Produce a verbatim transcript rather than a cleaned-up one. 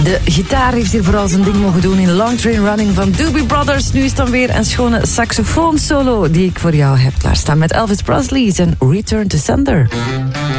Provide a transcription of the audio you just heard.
De gitaar heeft hier vooral zijn ding mogen doen in Long Train Running van Doobie Brothers. Nu is dan weer een schone saxofoon solo die ik voor jou heb klaarstaan met Elvis Presley en Return to Sender.